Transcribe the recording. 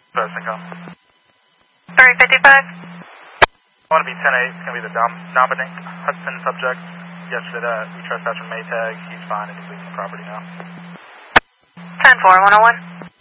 Income. 355. I want to be 10-8. It's going to be the Dominic Hudson subject. Yesterday, we trespassed from Maytag. He's fine and he's leaving the property now. 10-4, 101.